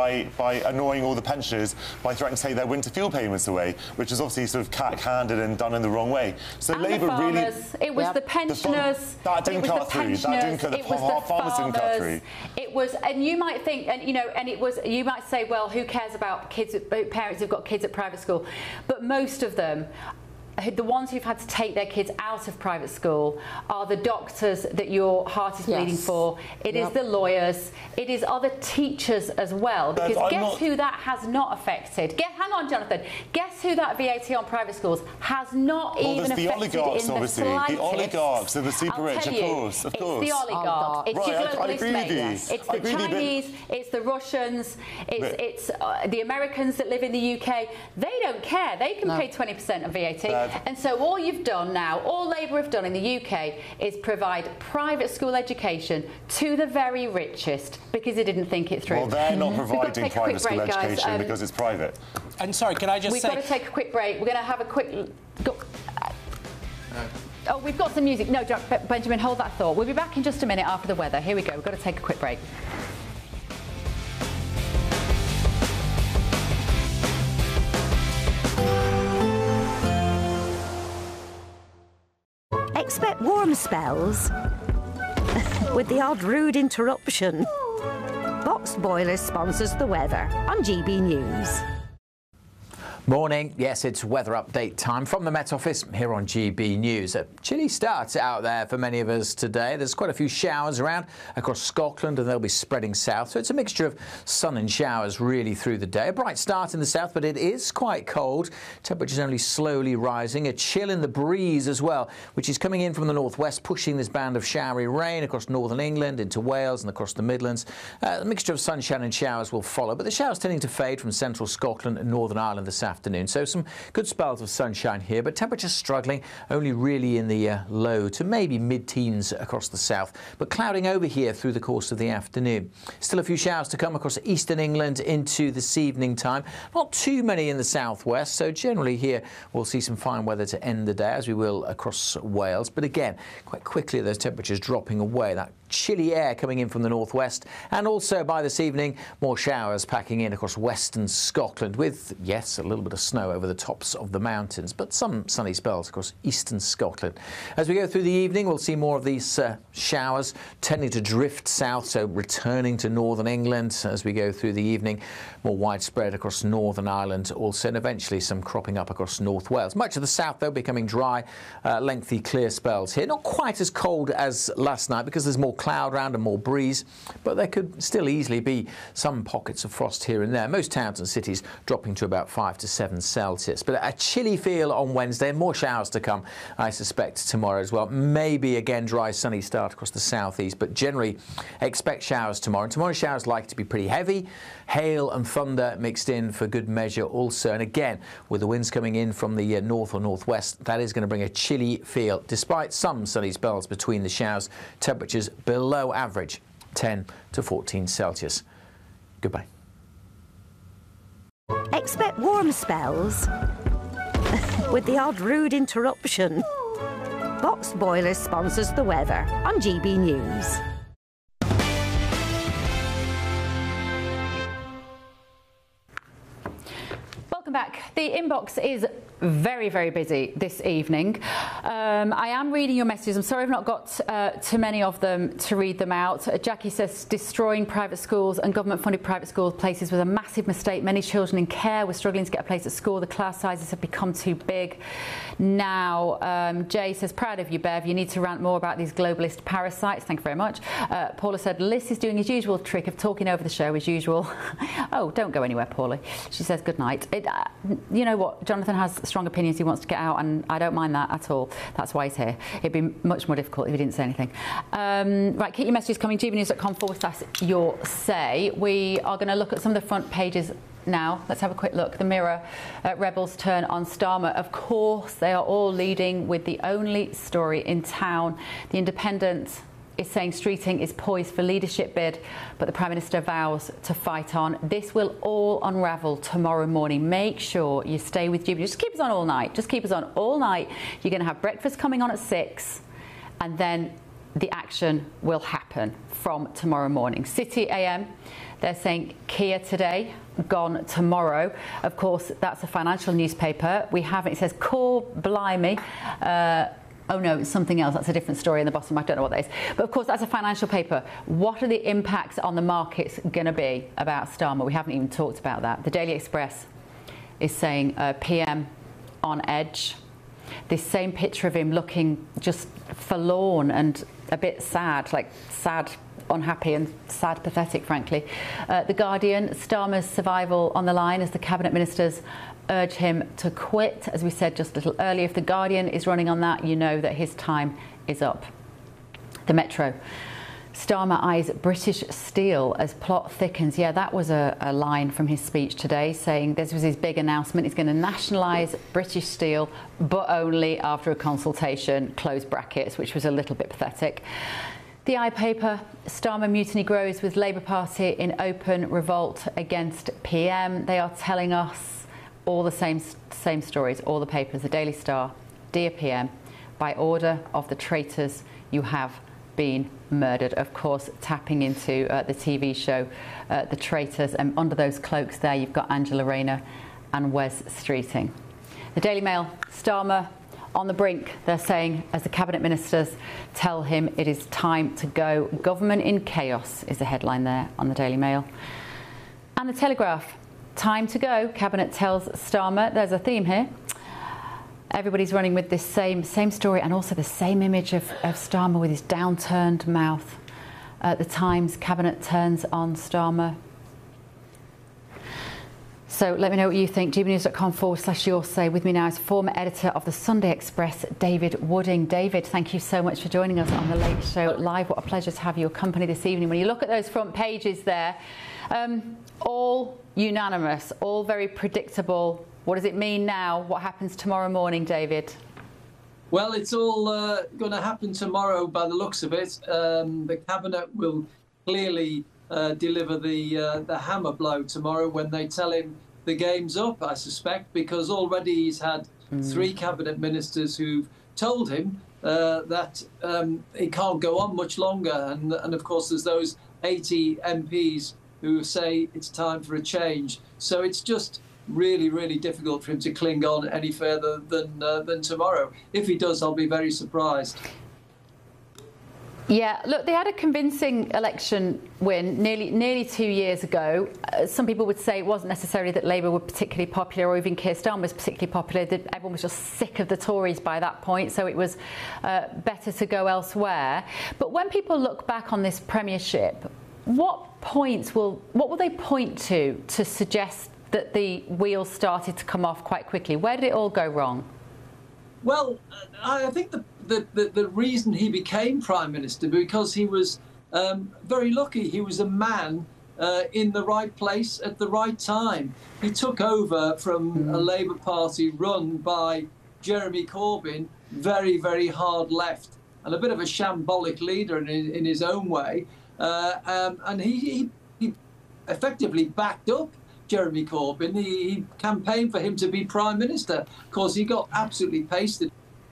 by annoying all the pensioners by threatening to take their winter fuel payments away, which is obviously sort of cat-handed and done in the wrong way. So and Labour the farmers, really... It was the pensioners. That didn't cut through. The farmers didn't cut through. It was, and you might think, and you know, and it was. You might say, well, who cares about kids, parents who've got kids at private school? But most of them, the ones who've had to take their kids out of private school, are the doctors that your heart is bleeding for. It is the lawyers. It is other teachers as well. Because guess who that has not affected? Hang on, Jonathan. Guess who that VAT on private schools has not even affected? The oligarchs, obviously. The oligarchs are the super rich, of course. It's the oligarchs. It's your globalist mates. It's the Chinese. It's the Russians. It's the Americans that live in the UK. They don't care. They can pay 20% of VAT. And so all you've done now, all Labour have done in the UK, is provide private school education to the very richest because they didn't think it through. Well, they're not providing private school education because it's private. And sorry, can I just say... We've got to take a quick break. We're going to have a quick... Oh, we've got some music. No, Benjamin, hold that thought. We'll be back in just a minute after the weather. Here we go. We've got to take a quick break. Expect warm spells with the odd rude interruption. Boxed Boilers sponsors the weather on GB News. Morning. Yes, it's weather update time from the Met Office here on GB News. A chilly start out there for many of us today. There's quite a few showers around across Scotland and they'll be spreading south. So it's a mixture of sun and showers really through the day. A bright start in the south, but it is quite cold. Temperatures only slowly rising. A chill in the breeze as well, which is coming in from the northwest, pushing this band of showery rain across northern England into Wales and across the Midlands. A mixture of sunshine and showers will follow, but the showers tending to fade from central Scotland and Northern Ireland this afternoon. So some good spells of sunshine here, but temperatures struggling only really in the low to maybe mid-teens across the south, but clouding over here through the course of the afternoon. Still a few showers to come across eastern England into this evening time. Not too many in the southwest, so generally here we'll see some fine weather to end the day, as we will across Wales. But again, quite quickly those temperatures dropping away. That chilly air coming in from the northwest, and also by this evening more showers packing in across western Scotland with, yes, a little bit of snow over the tops of the mountains, but some sunny spells across eastern Scotland. As we go through the evening, we'll see more of these showers tending to drift south, so returning to northern England as we go through the evening. More widespread across Northern Ireland also, and eventually some cropping up across North Wales. Much of the south, though, becoming dry, lengthy clear spells here. Not quite as cold as last night because there's more cloud around and more breeze, but there could still easily be some pockets of frost here and there. Most towns and cities dropping to about 5 to 7 Celsius. But a chilly feel on Wednesday, and more showers to come, I suspect, tomorrow as well. Maybe again dry, sunny start across the southeast, but generally expect showers tomorrow. And tomorrow's showers likely to be pretty heavy. Hail and thunder mixed in for good measure also. And again, with the winds coming in from the north or northwest, that is going to bring a chilly feel, despite some sunny spells between the showers. Temperatures below average, 10 to 14 Celsius. Goodbye. Expect warm spells with the odd rude interruption. Boxed Boilers sponsors the weather on GB News. Welcome back. The inbox is very, very busy this evening. I am reading your messages. I'm sorry I've not got too many of them to read them out. Jackie says destroying private schools and government-funded private school places was a massive mistake. Many children in care were struggling to get a place at school. The class sizes have become too big. Now, Jay says, proud of you, Bev. You need to rant more about these globalist parasites. Thank you very much. Paula said, Liz is doing his usual trick of talking over the show as usual. Oh, don't go anywhere, Paula. She says, good night. You know what? Jonathan has strong opinions he wants to get out, and I don't mind that at all. That's why he's here. It'd be much more difficult if he didn't say anything. Right, keep your messages coming. gbnews.com/your say. We are going to look at some of the front pages now. Let's have a quick look. The Mirror, rebels turn on Starmer. Of course, they are all leading with the only story in town. The Independent is saying Streeting is poised for leadership bid, but the Prime Minister vows to fight on. This will all unravel tomorrow morning. Make sure you stay with GB. Just keep us on all night. Just keep us on all night. You're going to have breakfast coming on at 6, and then the action will happen from tomorrow morning. City AM, they're saying Kia today, gone tomorrow. Of course, that's a financial newspaper. We have it says core blimey. Oh no, it's something else. That's a different story in the bottom. I don't know what that is. But of course, that's a financial paper. What are the impacts on the markets going to be about Starmer? We haven't even talked about that. The Daily Express is saying PM on edge. This same picture of him looking just forlorn and a bit sad, like sad, unhappy and sad, pathetic, frankly. The Guardian, Starmer's survival on the line as the cabinet ministers urge him to quit. As we said just a little earlier, if the Guardian is running on that, you know that his time is up. The Metro, Starmer eyes British Steel as plot thickens. Yeah, that was a line from his speech today, saying this was his big announcement. He's going to nationalise British Steel, but only after a consultation, close brackets, which was a little bit pathetic. The iPaper, Starmer mutiny grows with Labour Party in open revolt against PM. They are telling us all the same stories, all the papers. The Daily Star, dear PM, by order of the traitors, you have been murdered. Of course, tapping into the TV show The Traitors, and under those cloaks there you've got Angela Rayner and Wes Streeting. The Daily Mail, Starmer on the brink, they're saying, as the cabinet ministers tell him it is time to go. Government in chaos is the headline there on the Daily Mail. And the Telegraph, time to go, cabinet tells Starmer. There's a theme here. Everybody's running with this same story, and also the same image of Starmer with his downturned mouth. The Times, cabinet turns on Starmer. So let me know what you think. gbnews.com/your say. With me now is former editor of the Sunday Express, David Wooding. David, thank you so much for joining us on the Late Show Live. What a pleasure to have your company this evening. When you look at those front pages there, all unanimous, all very predictable. What does it mean now? What happens tomorrow morning, David? Well, it's all going to happen tomorrow by the looks of it. The Cabinet will clearly deliver the hammer blow tomorrow when they tell him the game's up, I suspect, because already he's had 3 Cabinet ministers who've told him that he can't go on much longer. And of course, there's those 80 MPs who say it's time for a change. So it's just really, really difficult for him to cling on any further than tomorrow. If he does, I'll be very surprised. Yeah, look, they had a convincing election win nearly 2 years ago. Some people would say it wasn't necessarily that Labour were particularly popular, or even Keir Starmer was particularly popular. Everyone was just sick of the Tories by that point, so it was better to go elsewhere. But when people look back on this premiership, what will they point to suggest that the wheels started to come off quite quickly? Where did it all go wrong? Well, I think the reason he became Prime Minister, because he was very lucky. He was a man in the right place at the right time. He took over from a Labour Party run by Jeremy Corbyn, very, very hard left, and a bit of a shambolic leader in his own way. And he effectively backed up Jeremy Corbyn. He campaigned for him to be Prime Minister. Of course, he got absolutely pasted.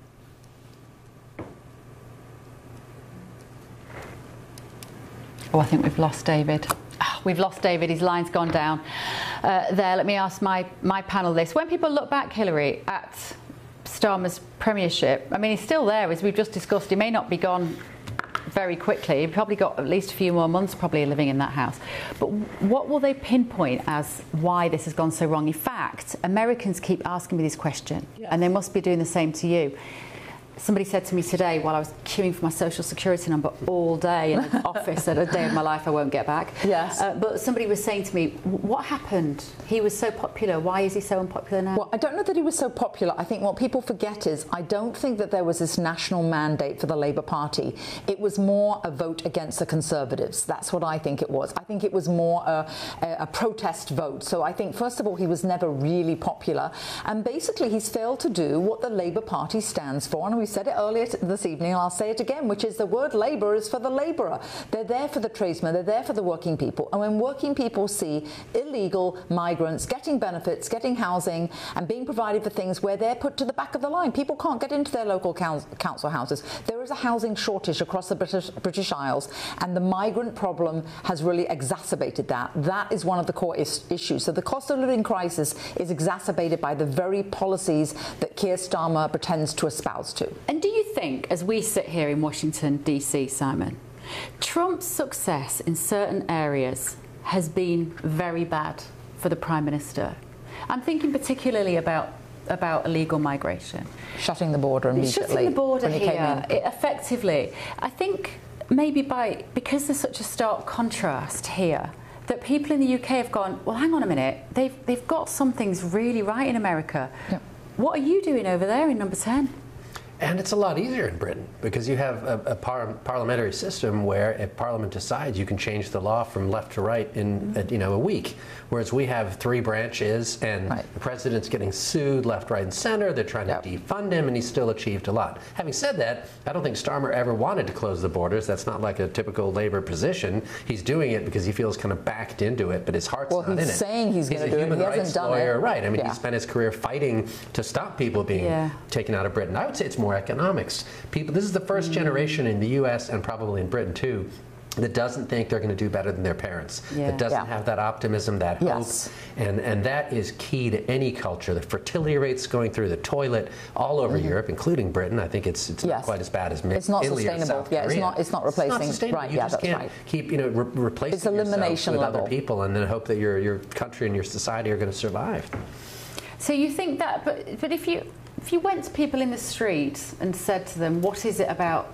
Oh, I think we've lost David. We've lost David. His line's gone down there. Let me ask my panel this. When people look back, Hilary, at Starmer's premiership, I mean, he's still there, as we've just discussed. He may not be gone very quickly. You've probably got at least a few more months probably living in that house. But what will they pinpoint as why this has gone so wrong? In fact, Americans keep asking me this question, and they must be doing the same to you. Somebody said to me today, while I was queuing for my social security number all day in an office at a day of my life I won't get back. Yes. But somebody was saying to me, what happened? He was so popular. Why is he so unpopular now? Well, I don't know that he was so popular. I think what people forget is I don't think that there was this national mandate for the Labour Party. It was more a vote against the Conservatives. That's what I think it was. I think it was more a protest vote. So I think, first of all, he was never really popular. And basically, he's failed to do what the Labour Party stands for. And we've said it earlier this evening, and I'll say it again, which is the word labour is for the labourer. They're there for the tradesmen, they're there for the working people. And when working people see illegal migrants getting benefits, getting housing, and being provided for things where they're put to the back of the line, people can't get into their local council houses. There is a housing shortage across the British Isles, and the migrant problem has really exacerbated that. That is one of the core issues. So the cost of living crisis is exacerbated by the very policies that Keir Starmer pretends to espouse to. And do you think, as we sit here in Washington, D.C., Simon, Trump's success in certain areas has been very bad for the Prime Minister? I'm thinking particularly about illegal migration. Shutting the border immediately. Shutting the border here, effectively. I think maybe because there's such a stark contrast here, that people in the UK have gone, well, hang on a minute, they've got some things really right in America. Yep. What are you doing over there in number 10? And it's a lot easier in Britain because you have a parliamentary system where if Parliament decides, you can change the law from left to right in a week. Whereas we have 3 branches, and the president's getting sued left, right, and center. They're trying to defund him, and he's still achieved a lot. Having said that, I don't think Starmer ever wanted to close the borders. That's not like a typical Labour position. He's doing it because he feels kind of backed into it, but his heart's not in it. Well, he's saying he's going to do it. He hasn't done lawyer, it. Right. I mean, he spent his career fighting to stop people being taken out of Britain. I would say it's more economics. This is the first generation in the U.S. and probably in Britain too that doesn't think they're going to do better than their parents, that doesn't have that optimism, that hope, and that is key to any culture. The fertility rates going through the toilet all over Europe, including Britain. I think it's not quite as bad as it's not Italy sustainable. Or South Korea. It's not replacing. It's not sustainable. Right, you just can't keep replacing it's elimination yourself with level. other people and then hope that your country and your society are going to survive. So you think that, but if you went to people in the street and said to them, what is it about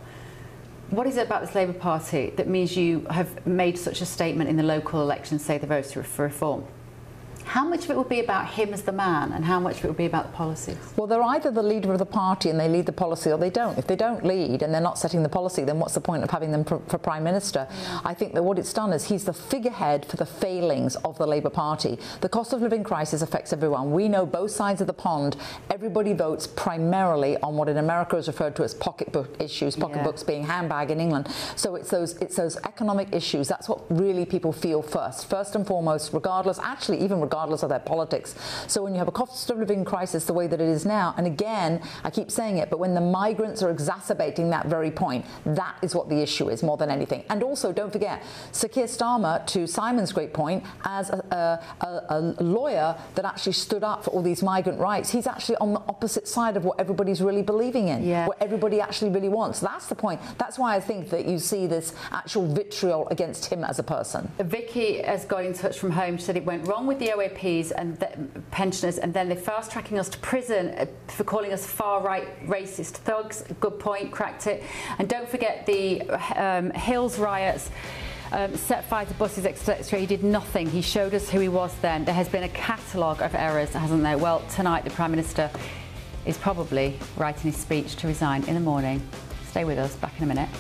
this Labour Party that means you have made such a statement in the local election, say the votes for reform? How much of it would be about him as the man and how much of it would be about the policies? Well, they're either the leader of the party and they lead the policy, or they don't. If they don't lead and they're not setting the policy, then what's the point of having them for Prime Minister? I think that what it's done is he's the figurehead for the failings of the Labour Party. The cost of living crisis affects everyone. We know both sides of the pond. Everybody votes primarily on what in America is referred to as pocketbook issues, pocketbooks being handbag in England. So it's those economic issues. That's what really people feel first and foremost, regardless of their politics. So when you have a cost of living crisis the way that it is now, and again, I keep saying it, but when the migrants are exacerbating that very point, that is what the issue is more than anything. And also, don't forget, Sir Keir Starmer, to Simon's great point, as a lawyer that actually stood up for all these migrant rights, he's actually on the opposite side of what everybody's really believing in, what everybody actually really wants. That's the point. That's why I think that you see this actual vitriol against him as a person. Vicky has got in touch from home. She said it went wrong with the OAPs and the pensioners, and then they're fast-tracking us to prison for calling us far-right racist thugs. Good point, cracked it. And don't forget the Hills riots. Set fire to buses, etc. He did nothing. He showed us who he was then. There has been a catalogue of errors, hasn't there? Well, tonight the Prime Minister is probably writing his speech to resign in the morning. Stay with us. Back in a minute.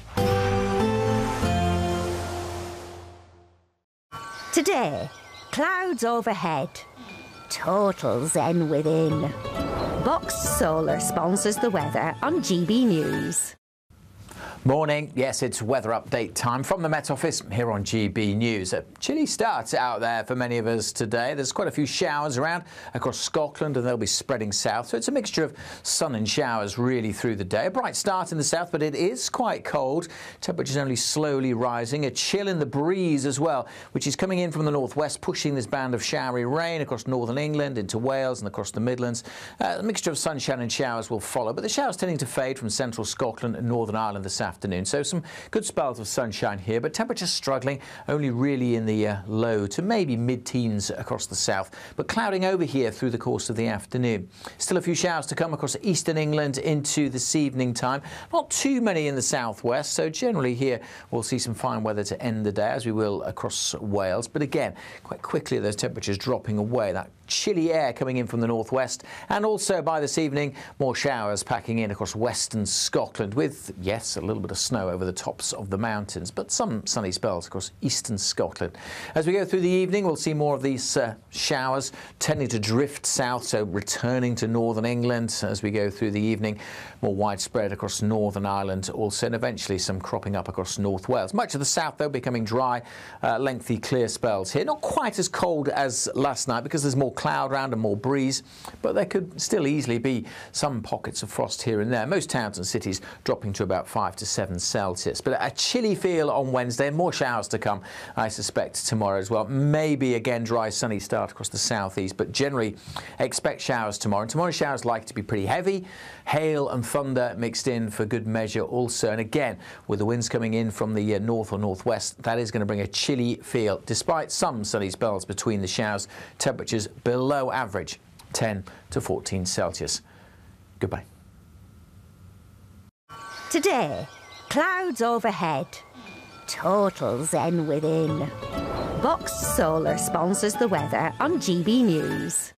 Today, clouds overhead, total zen within. Boxed Solar sponsors the weather on GB News. Morning. Yes, it's weather update time from the Met Office here on GB News. A chilly start out there for many of us today. There's quite a few showers around across Scotland and they'll be spreading south. So it's a mixture of sun and showers really through the day. A bright start in the south, but it is quite cold. Temperatures only slowly rising. A chill in the breeze as well, which is coming in from the northwest, pushing this band of showery rain across northern England into Wales and across the Midlands. A mixture of sunshine and showers will follow, but the showers tending to fade from central Scotland and Northern Ireland this afternoon. So some good spells of sunshine here, but temperatures struggling only really in the low to maybe mid-teens across the south, but clouding over here through the course of the afternoon. Still a few showers to come across eastern England into this evening time. Not too many in the southwest, so generally here we'll see some fine weather to end the day, as we will across Wales. But again, quite quickly those temperatures dropping away. That chilly air coming in from the northwest, and also by this evening more showers packing in across western Scotland with, yes, a little little bit of snow over the tops of the mountains, but some sunny spells across eastern Scotland. As we go through the evening, we'll see more of these showers tending to drift south, so returning to northern England as we go through the evening. More widespread across Northern Ireland also, and eventually some cropping up across North Wales. Much of the south, though, becoming dry, lengthy clear spells here. Not quite as cold as last night because there's more cloud around and more breeze, but there could still easily be some pockets of frost here and there. Most towns and cities dropping to about 5 to 7 Celsius. But a chilly feel on Wednesday, and more showers to come, I suspect, tomorrow as well. Maybe again dry, sunny start across the southeast, but generally expect showers tomorrow. And tomorrow's showers likely to be pretty heavy. Hail and thunder mixed in for good measure also. And again, with the winds coming in from the north or northwest, that is going to bring a chilly feel, despite some sunny spells between the showers. Temperatures below average, 10 to 14 Celsius. Goodbye. Today, clouds overhead. Total zen within. Boxed Solar sponsors the weather on GB News.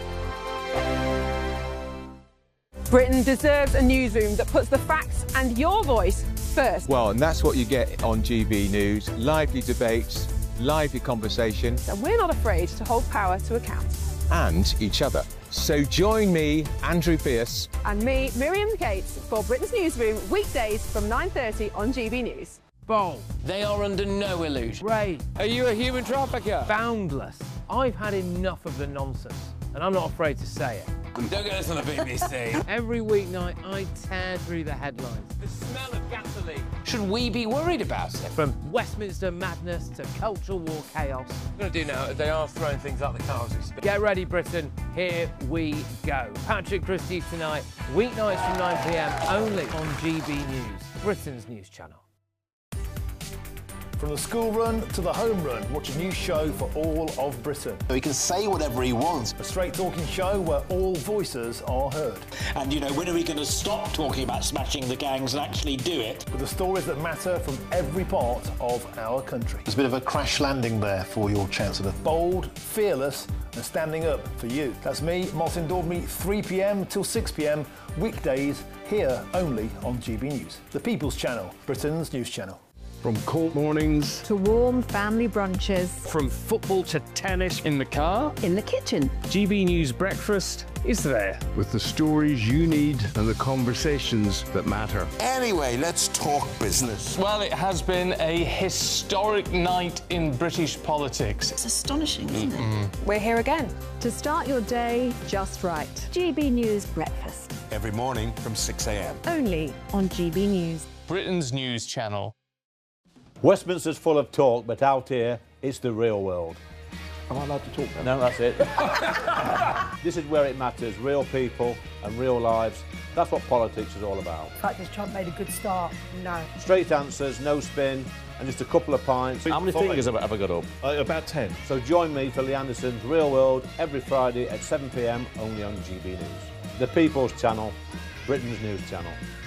Britain deserves a newsroom that puts the facts and your voice first. Well, and that's what you get on GB News. Lively debates, lively conversation. And we're not afraid to hold power to account. And each other. So join me, Andrew Pierce. And me, Miriam Gates, for Britain's Newsroom, weekdays from 9:30 on GB News. Bold. They are under no illusion. Ray. Are you a human trafficker? Boundless. I've had enough of the nonsense, and I'm not afraid to say it. Don't get this on the BBC. Every weeknight, I tear through the headlines. The smell of gasoline. Should we be worried about it? From Westminster madness to cultural war chaos. What we're going to do now, they are throwing things out the car as we speak. Get ready, Britain. Here we go. Patrick Christie tonight, weeknights from 9 p.m, only on GB News, Britain's news channel. From the school run to the home run, watch a new show for all of Britain. He can say whatever he wants. A straight talking show where all voices are heard. And, you know, when are we going to stop talking about smashing the gangs and actually do it? With the stories that matter from every part of our country. There's a bit of a crash landing there for your Chancellor. Bold, fearless and standing up for you. That's me, Martin Daubney, 3 p.m. till 6 p.m, weekdays, here only on GB News. The People's Channel, Britain's news channel. From court mornings to warm family brunches, from football to tennis, in the car, in the kitchen. GB News Breakfast is there with the stories you need and the conversations that matter. Anyway, let's talk business. Well, it has been a historic night in British politics. It's astonishing, isn't it? We're here again to start your day just right. GB News Breakfast. Every morning from 6 a.m. Only on GB News. Britain's news channel. Westminster's full of talk, but out here, it's the real world. Am I allowed to talk then? No, that's it. This is where it matters, real people and real lives. That's what politics is all about. The fact has Trump made a good start? No. Straight answers, no spin, and just a couple of pints. How many fingers have I got up? About 10. So join me for Lee Anderson's Real World every Friday at 7 p.m, only on GB News. The People's Channel, Britain's news channel.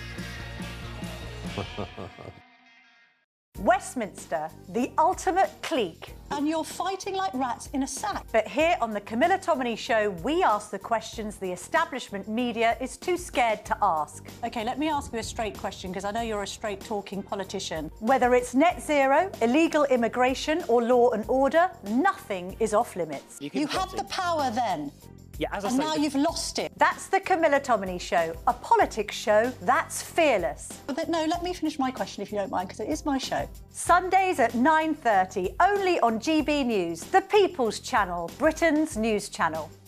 Westminster, the ultimate clique. And you're fighting like rats in a sack. But here on the Camilla Tominey Show, we ask the questions the establishment media is too scared to ask. OK, let me ask you a straight question, because I know you're a straight-talking politician. Whether it's net zero, illegal immigration or law and order, nothing is off limits. You had the power then. Yeah, as I and say, now you've lost it. That's the Camilla Tominey Show, a politics show that's fearless. But no, let me finish my question if you don't mind, because it is my show. Sundays at 9:30, only on GB News, the People's Channel, Britain's news channel.